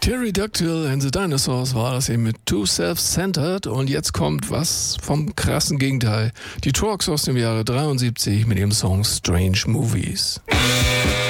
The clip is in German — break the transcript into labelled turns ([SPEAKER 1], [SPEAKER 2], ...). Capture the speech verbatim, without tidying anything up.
[SPEAKER 1] Pterodactyl and the Dinosaurs war das eben mit Too Self-Centered und jetzt kommt was vom krassen Gegenteil. Die Trucks aus dem Jahre dreiundsiebzig mit dem Song Strange Movies.